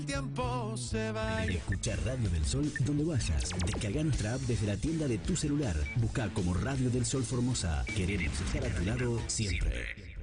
tiempo se va. Escucha Radio del Sol donde vayas. Descarga nuestra app desde la tienda de tu celular. Busca como Radio del Sol Formosa. Queremos estar a tu lado siempre.